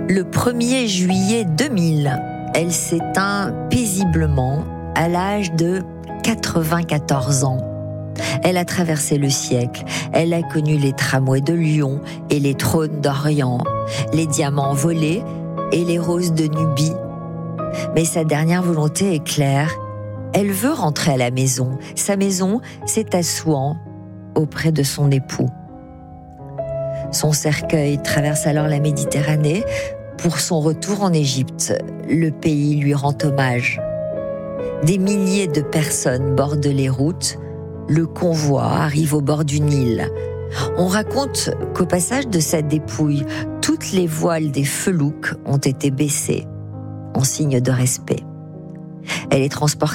Le 1er juillet 2000, elle s'éteint paisiblement à l'âge de 94 ans. Elle a traversé le siècle, elle a connu les tramways de Lyon et les trônes d'Orient, les diamants volés et les roses de Nubie. Mais sa dernière volonté est claire, elle veut rentrer à la maison. Sa maison, c'est à Souan, auprès de son époux. Son cercueil traverse alors la Méditerranée pour son retour en Égypte. Le pays lui rend hommage. Des milliers de personnes bordent les routes. Le convoi arrive au bord du Nil. On raconte qu'au passage de sa dépouille, toutes les voiles des felouks ont été baissées, en signe de respect. Elle est transportée